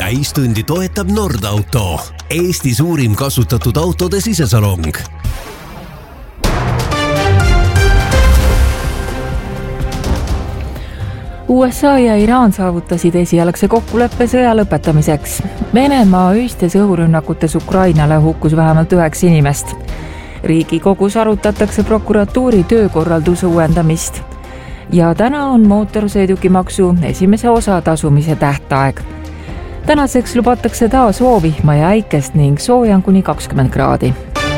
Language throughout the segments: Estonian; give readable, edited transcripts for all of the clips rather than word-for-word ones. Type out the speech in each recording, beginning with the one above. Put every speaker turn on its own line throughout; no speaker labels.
Täistundi toetab Nordauto, Eesti suurim kasutatud autode sisesalong.
USA ja Iraan saavutasid esialgse kokkuleppe sõja lõpetamiseks. Venemaa öistes õhurünnakutes Ukrainale hukkus vähemalt 9 inimest. Riigikogus arutatakse prokuratuuri töökorralduse uuendamist. Ja täna on mootorsõidukimaksu esimese osa tasumise tähtaeg. Tänaseks lubatakse taas soovihma ja äikest ning soojan kuni 20 kraadi.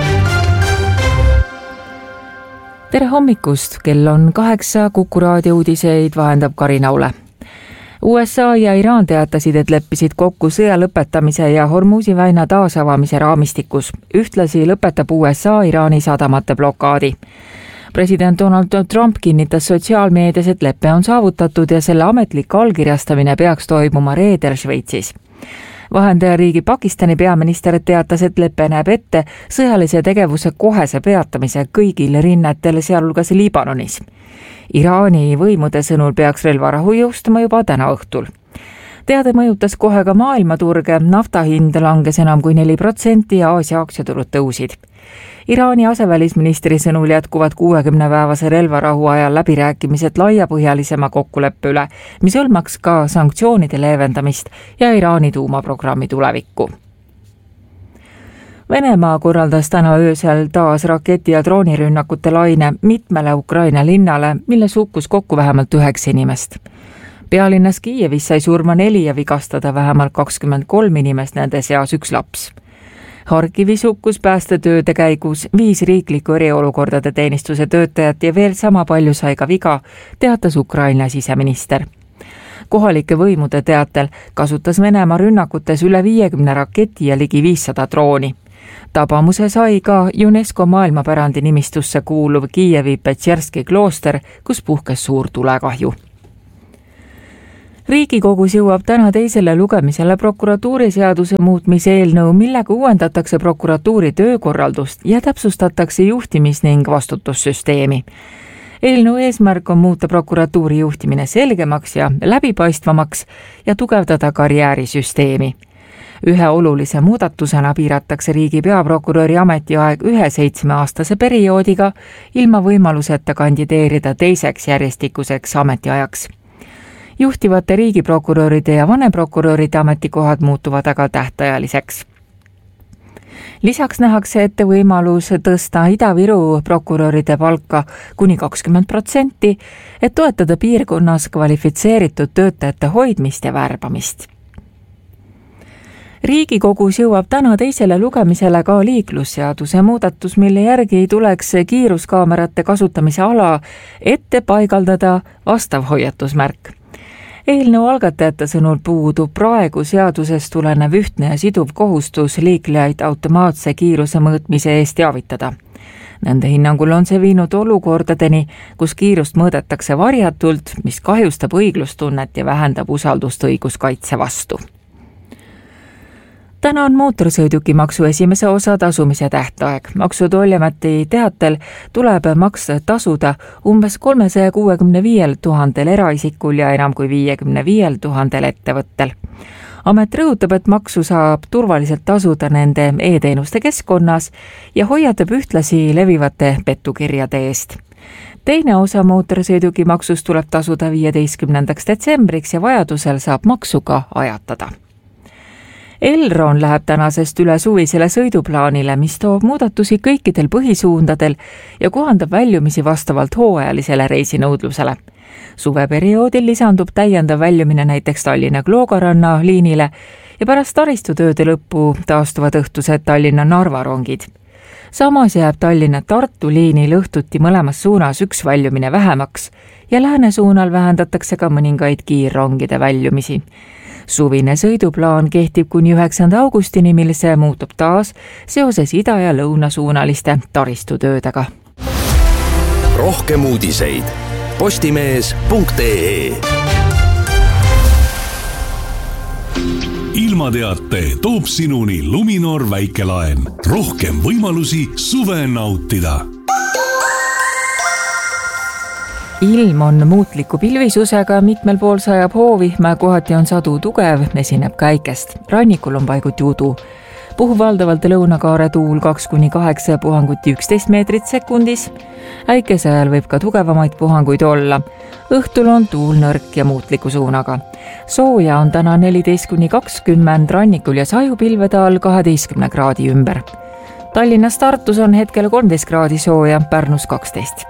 Tere hommikust, kell on 8, Kuku raadio uudiseid vahendab Kari Naule. USA ja Iraan teatasid, et leppisid kokku sõja lõpetamise ja Hormuzi väina taasavamise raamistikus. Ühtlasi lõpetab USA Iraani sadamate blokaadi. President Donald Trump kinnitas sotsiaalmeedias, et leppe on saavutatud ja selle ametlik allkirjastamine peaks toimuma reedel Šveitsis. Vahendajariigi Pakistani peaminister teatas, et lepe näeb ette sõjalise tegevuse kohese peatamise kõigil rinnetel, sealhulgas Liibanonis. Iraani võimude sõnul peaks relvarahu jõustuma juba täna õhtul. Teade mõjutas kohe ka maailmaturge, nafta hind langes enam kui 4% ja Aasia aktsiaturud tõusid. Iraani asevälisministri sõnul jätkuvad 60-päevase relvarahu ajal läbirääkimised laiapõhjalisema kokkuleppe üle, mis hõlmaks ka sanktsioonide leevendamist ja Iraani tuumaprogrammi tulevikku. Venemaa korraldas täna öösel taas raketi- ja droonirünnakute laine mitmele Ukraina linnale, milles hukkus kokku vähemalt 9 inimest. Pealinnas Kiievis sai surma 4 ja vigastada vähemalt 23 inimest, nende seas 1 laps. Harkivis hukkus päästetööde käigus 5 riikliku eriolukordade teenistuse töötajat ja veel sama palju sai ka viga, teatas Ukraina siseminister. Kohalike võimude teatel kasutas Venemaa rünnakutes üle 50 raketi ja ligi 500 drooni. Tabamuse sai ka UNESCO maailmapärandi nimistusse kuuluv Kiievi Petšerski klooster, kus puhkes suur tulekahju. Riigikogus jõuab täna teisele lugemisele prokuratuuriseaduse muutmise eelnõu, millega uuendatakse prokuratuuri töökorraldust ja täpsustatakse juhtimis- ning vastutussüsteemi. Eelnõu eesmärk on muuta prokuratuuri juhtimine selgemaks ja läbipaistvamaks ja tugevdada karjäärisüsteemi. Ühe olulise muudatusena piiratakse riigi peaprokuröri ametiaeg 1 7-aastase perioodiga ilma võimaluseta kandideerida teiseks järjestikuseks ametiajaks. Juhtivate riigiprokuröride ja vanemprokuröride ametikohad muutuvad aga tähtajaliseks. Lisaks nähakse ette võimalus tõsta Ida-Viru prokuröride palka kuni 20%, et toetada piirkonnas kvalifitseeritud töötajate hoidmist ja värbamist. Riigikogus jõuab täna teisele lugemisele ka liiklusseaduse muudatus, mille järgi tuleks kiiruskaamerate kasutamise ala ette paigaldada vastav hoiatusmärk. Eelnõu algatajate sõnul puudub praegu seadusest tulenev ühtne ja siduv kohustus liiklejaid automaatse kiiruse mõõtmise eest teavitada. Nende hinnangul on see viinud olukordadeni, kus kiirust mõõdetakse varjatult, mis kahjustab õiglustunnet ja vähendab usaldust õiguskaitse vastu. Täna on mootorsõidukimaksu esimese osa tasumise tähtaeg. Maksu- ja Tolliameti teatel tuleb maks tasuda umbes 365 000 eraisikul ja enam kui 55 000 ettevõttel. Amet rõhutab, et maksu saab turvaliselt tasuda nende e-teenuste keskkonnas ja hoiatab ühtlasi levivate pettukirjade eest. Teine osa mootorsõidukimaksust tuleb tasuda 15. detsembriks ja vajadusel saab maksu ka ajatada. Elron läheb tänasest üle suvisele sõiduplaanile, mis toob muudatusi kõikidel põhisuundadel ja kohandab väljumisi vastavalt hooajalisele reisinõudlusele. Suveperioodil lisandub täiendav väljumine näiteks Tallinna Kloogaranna liinile ja pärast taristutööde lõppu taastuvad õhtused Tallinna-Narva rongid. Samas jääb Tallinna-Tartu liinil õhtuti mõlemas suunas 1 väljumine vähemaks ja lääne suunal vähendatakse ka mõningaid kiirrongide väljumisi. Suvine sõiduplaan kehtib kuni 9. augustini, mil see muutub taas seoses ida- ja lõunasuunaliste taristutöödega.
Rohkem uudiseid postimees.ee.
Ilmateate toob sinuni Luminor väikelaen. Rohkem võimalusi suve nautida.
ilm on muutliku pilvisusega, mitmel pool sajab hoovihma, kohati on sadu tugev, esineb käikest. Rannikul on paiguti udu. Puhub valdavalt lõunakaare tuul 2-8 puhanguti 11 meetrit sekundis. Äikese ajal võib ka tugevamaid puhanguid olla. Õhtul on tuul nõrk ja muutliku suunaga. Sooja on täna 14-20, rannikul ja sajupilvede all 12 kraadi ümber. Tallinnas Tartus on hetkel 13 kraadi sooja, Pärnus 12.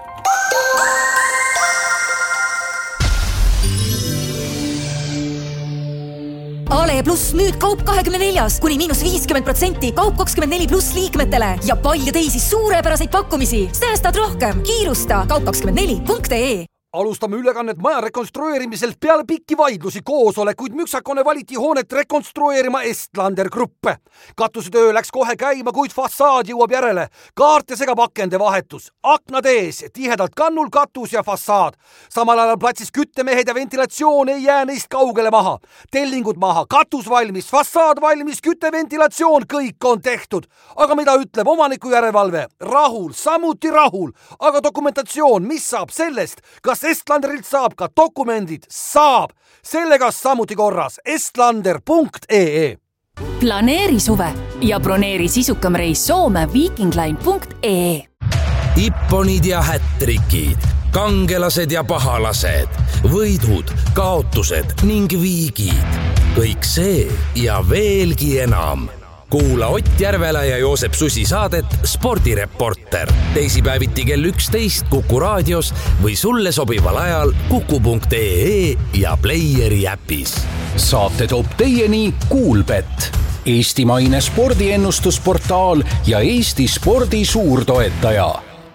Ale Plus nüüd Kaup 24 kuni -50%, Kaup 24 Plus liikmetele ja palju teisi suurepäraseid pakkumisi. Säästad rohkem, kiirusta kaup24.ee.
Alustame ülekannet maja rekonstrueerimiselt peale pikki vaidlusi koosolekuid müksakone valiti hoonet rekonstrueerima Estlander Gruppe. Katusetöö läks kohe käima, kuid fassaad jõuab järele. Kaarte segab akende vahetus. Aknad ees, tihedalt kannul katus ja fassaad. Samal ajal platsis küttemehed ja ventilatsioon ei jää neist kaugele maha. Tellingud maha, katus valmis, fassaad valmis, kütteventilatsioon, kõik on tehtud. Aga mida ütleb omaniku järelevalve? Rahul, samuti rahul. Aga dokumentatsioon, mis saab sellest? Kas Estlanderilt saab ka dokumendid? Saab. Sellega samuti korras. Estlander.ee.
Planeeri suve ja broneeri sisukam reis Soome vikingline.ee.
Ipponid ja hättrikid, kangelased ja pahalased, võidud, kaotused ning viigid. Kõik see ja veelgi enam. Kuula Ott Järvela ja Joosep Susi saadet Spordireporter. Teisipäeviti kell 11 Kuku raadios või sulle sobival ajal kuku.ee ja Playeri äpis.
Saate toob teieni Kuulbet, eestimaine spordiennustusportaal ja Eesti spordi suurtoetaja.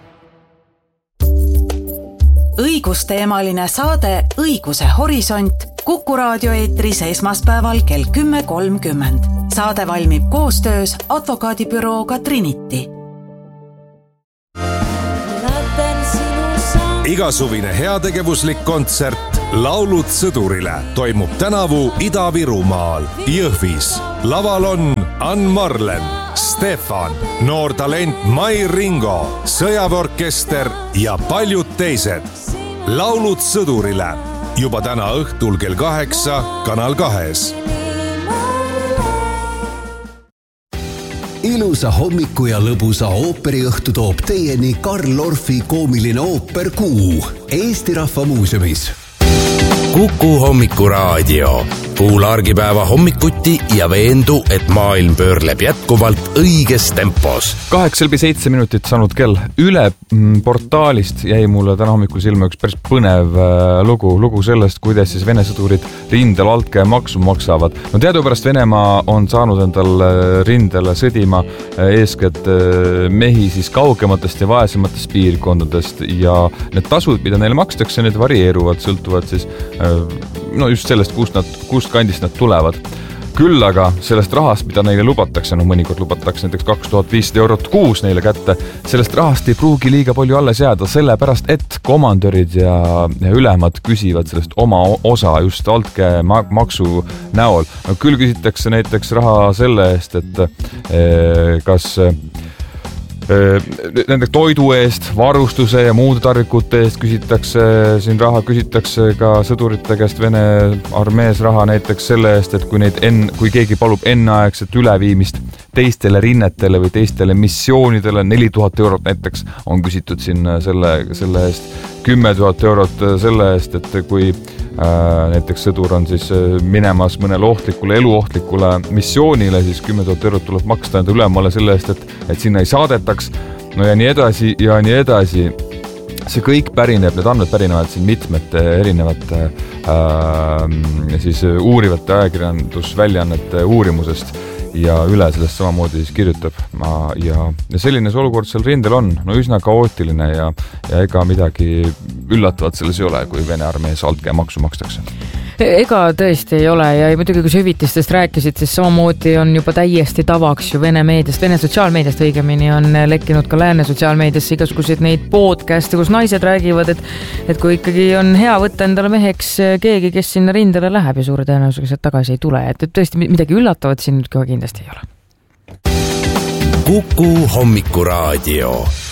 Õigusteemaline saade Õiguse horisont Kuku raadio eetris esmaspäeval kell 10.30. Saade valmib koostöös advokaadibürooga Trinity.
Igasuvine heategevuslik kontsert Laulud sõdurile toimub tänavu Ida-Virumaal, Jõhvis. Laval on Ann Marlen, Stefan, noor talent Mai Ringo, sõjaväeorkester ja paljud teised. Laulud sõdurile juba täna õhtul kell 8 Kanal 2.
Ilusa hommiku ja lõbusa ooperiõhtu toob teieni Karl Orfi koomiline ooper Kuu Eesti Rahva Muuseumis. Kuku hommikuraadio. Kuula argipäeva hommikuti ja veendu, et maailm pöörleb jätkuvalt õiges tempos.
8:07 minutit saanud kell. Üle portaalist jäi mulle täna hommikul silma üks päris põnev lugu sellest, kuidas siis Vene sõdurid rindel altkäemaksu maksavad. No teadupärast Venemaa on saanud endal rindele sõdima eeskätt mehi siis kaugematest ja vaesematest piirkondadest ja need tasud, mida neile makstakse, need varieeruvad, sõltuvad siis just sellest, kust kandist nad tulevad. Küll aga sellest rahast, mida neile lubatakse, mõnikord lubatakse näiteks 2500 eurot kuus neile kätte, sellest rahast ei pruugi liiga palju alles jääda, sellepärast et komandörid ja ülemad küsivad sellest oma osa just altkäemaksu näol. No, küll küsitakse näiteks raha selle eest, et kas nende toidu eest, varustuse ja muude tarvikute eest küsitakse ka sõdurite käest Vene armees raha näiteks selle eest, et kui keegi palub enneaegset üleviimist teistele rinnetele või teistele missioonidele, 4000 eurot näiteks on küsitud siin selle eest, 10 000 eurot selle eest, et kui näiteks sõdur on siis minemas mõnele eluohtlikule missioonile, siis 10 000 eurot tuleb maksta enda ülemale selle eest, et sinna ei saadetaks. No ja nii edasi ja nii edasi. See kõik pärineb, need andmed pärinevad siin mitmete erinevate siis uurivate ajakirjandusväljaannete uurimusest ja üle sellest samamoodi siis kirjutab. Ja selline see olukord seal rindel on, üsna kaootiline ja ega midagi üllatavat selles ei ole, kui Vene armees altkäemaksu makstakse.
Ega tõesti ei ole ja muidugi kui sa hüvitistest rääkisid, siis samamoodi on juba täiesti tavaks ju Vene meediast, Vene sotsiaalmeediast õigemini on lekkinud ka lääne sotsiaalmeediasse igasuguseid neid podcast'e, kus naised räägivad, et kui ikkagi on hea võtta endale meheks keegi, kes sinna rindele läheb ja suure tõenäosusega tagasi ei tule, et tõesti midagi üllatavat siin nüüd kohe kindlasti ei ole.
Kuku hommikuraadio.